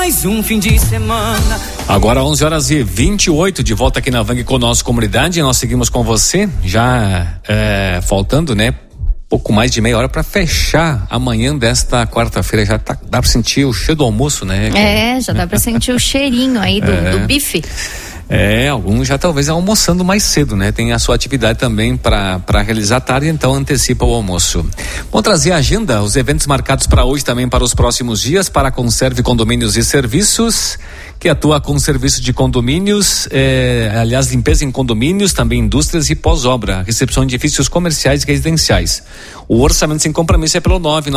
Mais um fim de semana. Agora 11h28, de volta aqui na Vang com a nossa comunidade. Nós seguimos com você, já faltando, né? Pouco mais de meia hora para fechar amanhã desta quarta-feira. Já dá para sentir o cheiro do almoço, né? Já dá para sentir o cheirinho aí do bife. Alguns já talvez almoçando mais cedo, né? Tem a sua atividade também para realizar à tarde, então antecipa o almoço. Vamos trazer a agenda, os eventos marcados para hoje também para os próximos dias, para a Conserve Condomínios e Serviços, que atua com serviço de condomínios, aliás, limpeza em condomínios, também indústrias e pós-obra, recepção de edifícios comerciais e residenciais. O orçamento sem compromisso é pelo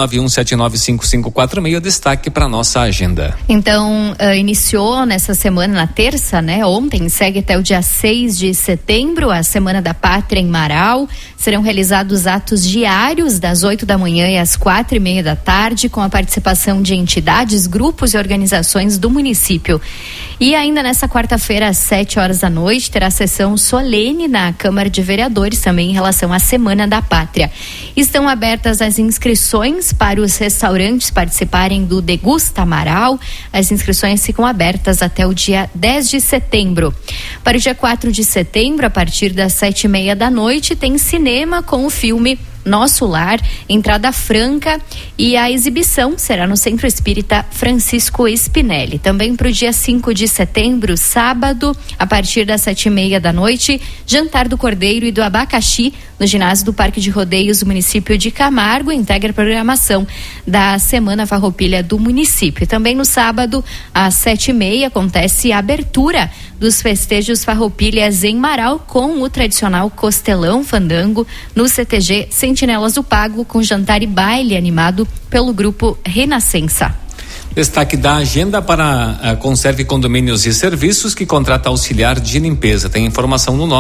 991795546, destaque para nossa agenda. Então, iniciou nessa semana, na terça, né? Ontem, segue até o dia 6 de setembro, a Semana da Pátria em Marau. Serão realizados atos diários das 8 da manhã e às 4:30 da tarde, com a participação de entidades, grupos e organizações do município. E ainda nessa quarta-feira, às 7 horas da noite, terá sessão solene na Câmara de Vereadores, também em relação à Semana da Pátria. Estão abertas as inscrições para os restaurantes participarem do Degusta Marau. As inscrições ficam abertas até o dia 10 de setembro. Para o dia 4 de setembro, a partir das 7:30 da noite, tem cinema com o filme Nosso Lar, entrada franca, e a exibição será no Centro Espírita Francisco Spinelli. Também para o dia 5 de setembro, sábado, a partir das 7:30 da noite, jantar do Cordeiro e do Abacaxi no ginásio do Parque de Rodeios do município de Camargo, integra a programação da Semana Farroupilha do município. Também no sábado, às 7:30, acontece a abertura dos festejos Farroupilhas em Marau, com o tradicional Costelão Fandango no CTG Sentinelas do Pago, com jantar e baile animado pelo grupo Renascença. Destaque da agenda para a Conserve Condomínios e Serviços, que contrata auxiliar de limpeza. Tem informação no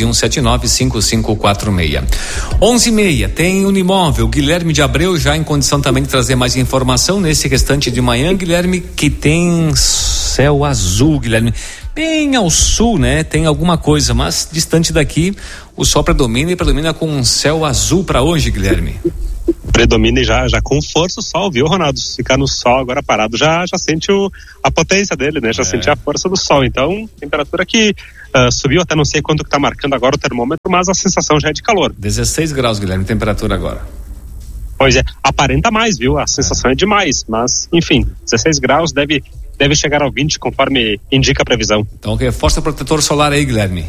991795546. 11:30, tem Unimóvel. Guilherme de Abreu já em condição também de trazer mais informação nesse restante de manhã. Guilherme, que tem céu azul, Guilherme. Bem ao sul, né? Tem alguma coisa, mas distante daqui o sol predomina e predomina com um céu azul para hoje, Guilherme. Predomina e já com força o sol, viu, Ronaldo? Se ficar no sol agora parado, já sente a potência dele, né? Já sente a força do sol. Então, temperatura que subiu, até não sei quanto que tá marcando agora o termômetro, mas a sensação já é de calor. 16 graus, Guilherme, temperatura agora. Pois é, aparenta mais, viu? A sensação é demais, mas, enfim, 16 graus deve chegar ao 20, conforme indica a previsão. Então, reforça o protetor solar aí, Guilherme.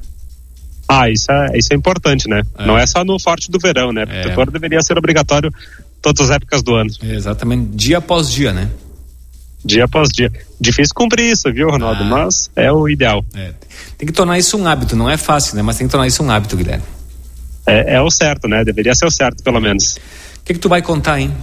Isso é importante, né? Não é só no forte do verão, né? O protetor deveria ser obrigatório todas as épocas do ano. Exatamente, dia após dia, né? Dia após dia. Difícil cumprir isso, viu, Ronaldo? Mas é o ideal. Tem que tornar isso um hábito, não é fácil, né? Mas tem que tornar isso um hábito, Guilherme. É o certo, né? Deveria ser o certo, pelo menos. O que tu vai contar, hein?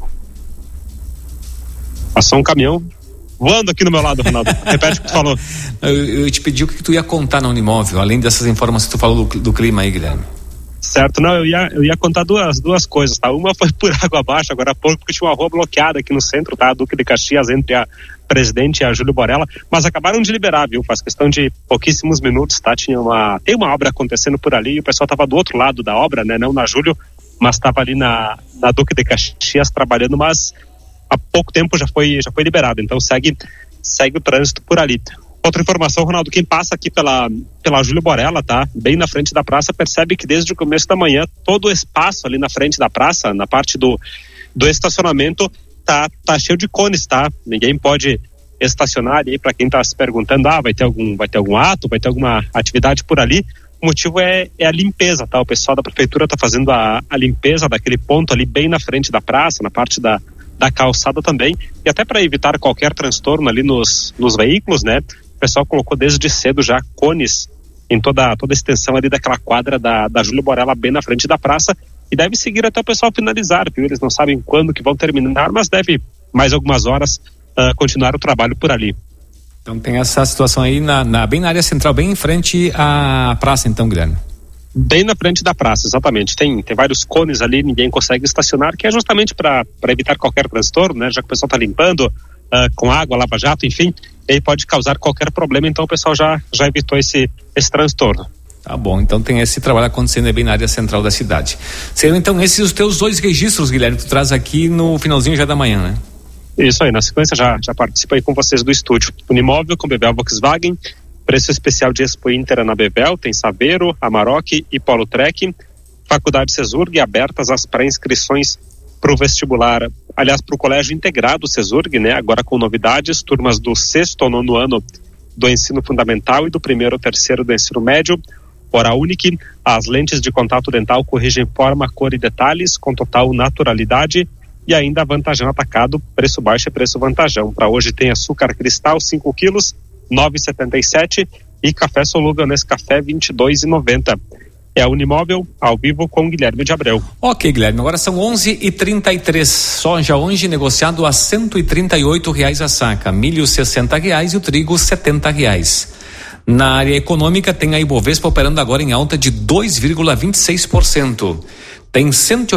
Passou um caminhão voando aqui no meu lado, Ronaldo. Repete o que tu falou. Eu te pedi o que tu ia contar na Unimóvel, além dessas informações que tu falou do clima aí, Guilherme. Certo, não, eu ia contar duas coisas, tá? Uma foi por água abaixo agora há pouco, porque tinha uma rua bloqueada aqui no centro, tá? Duque de Caxias, entre a Presidente e a Júlio Borella, mas acabaram de liberar, viu? Faz questão de pouquíssimos minutos, tá? Tem uma obra acontecendo por ali e o pessoal tava do outro lado da obra, né? Não na Júlio, mas tava ali na Duque de Caxias trabalhando, mas há pouco tempo já foi liberado, então segue o trânsito por ali. Outra informação, Ronaldo, quem passa aqui pela Júlio Borella, tá? Bem na frente da praça, percebe que desde o começo da manhã, todo o espaço ali na frente da praça, na parte do estacionamento, tá cheio de cones, tá? Ninguém pode estacionar ali, para quem tá se perguntando, vai ter algum ato, vai ter alguma atividade por ali. O motivo é a limpeza, tá? O pessoal da prefeitura tá fazendo a limpeza daquele ponto ali bem na frente da praça, na parte da calçada também, e até para evitar qualquer transtorno ali nos veículos, né? O pessoal colocou desde cedo já cones em toda a extensão ali daquela quadra da Júlio Borella, bem na frente da praça, e deve seguir até o pessoal finalizar, viu? Eles não sabem quando que vão terminar, mas deve mais algumas horas continuar o trabalho por ali. Então tem essa situação aí bem na área central, bem em frente à praça, então, Guilherme. Bem na frente da praça, exatamente. Tem vários cones ali, ninguém consegue estacionar, que é justamente para evitar qualquer transtorno, né? Já que o pessoal está limpando com água, lava-jato, enfim, aí pode causar qualquer problema, então o pessoal já evitou esse transtorno. Tá bom, então tem esse trabalho acontecendo bem na área central da cidade. Seriam então esses os teus dois registros, Guilherme, que tu traz aqui no finalzinho já da manhã, né? Isso aí, na sequência já participo aí com vocês do estúdio. Unimóvel com Bebel Volkswagen, preço especial de Expo Inter na Bebel, tem Saveiro, Amarok e Polo Trek. Faculdade Cesurg abertas as pré-inscrições para o vestibular, aliás, para o Colégio Integrado Cesurg, né? Agora com novidades, turmas do 6º ao 9º ano do ensino fundamental e do 1º ao 3º do ensino médio. Hora única, as lentes de contato dental corrigem forma, cor e detalhes com total naturalidade. E ainda Vantajão atacado, preço baixo e preço Vantajão. Para hoje tem açúcar cristal 5 quilos, 9,77 e café solúvel Nescafé 22,90. É a Unimóvel, ao vivo com Guilherme de Abreu. Ok, Guilherme, agora são 11h33. Soja hoje negociado a R$138 a saca, milho R$60 e o trigo R$70. Na área econômica tem a Ibovespa operando agora em alta de 2,26%. Tem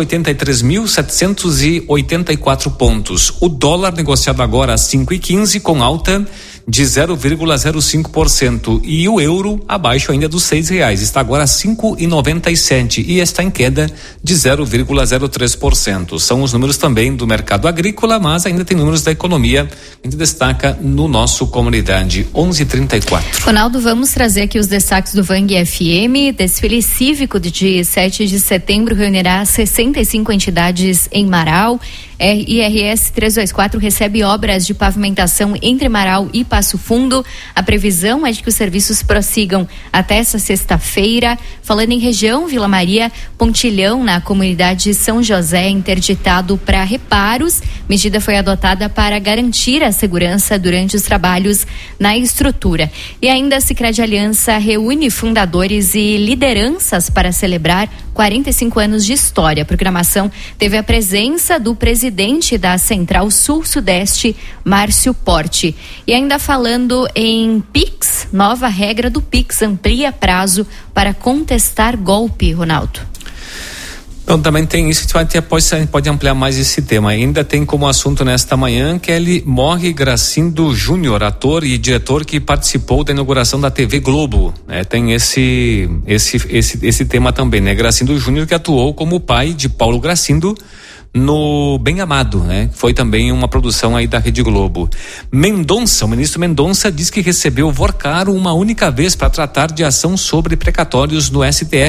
183.784 pontos. O dólar negociado agora a 5,15 com alta de 0,05% e o euro abaixo ainda dos R$6, está agora a 5,97 e está em queda de 0,03%. São os números também do mercado agrícola, mas ainda tem números da economia que a gente destaca no nosso Comunidade. 11h34. Ronaldo, vamos trazer aqui os destaques do Vang FM. Desfile cívico de 7 de setembro reunirá 65 entidades em Marau. IRS 324 recebe obras de pavimentação entre Marau e Passo Fundo. A previsão é de que os serviços prossigam até essa sexta-feira. Falando em região, Vila Maria, pontilhão na comunidade São José interditado para reparos. Medida foi adotada para garantir a segurança durante os trabalhos na estrutura. E ainda a Sicredi Aliança reúne fundadores e lideranças para celebrar 45 anos de história. A programação teve a presença do presidente da Central Sul-Sudeste, Márcio Porte. E ainda falando em Pix, nova regra do Pix amplia prazo para contestar golpe, Ronaldo. Então também tem isso que a gente pode ampliar mais esse tema. Ainda tem como assunto nesta manhã Kelly Morre Gracindo Júnior, ator e diretor que participou da inauguração da TV Globo, né? Tem esse tema também, né? Gracindo Júnior, que atuou como pai de Paulo Gracindo no Bem Amado, né? Foi também uma produção aí da Rede Globo. Mendonça, o ministro Mendonça diz que recebeu Vorcaro uma única vez para tratar de ação sobre precatórios no STF.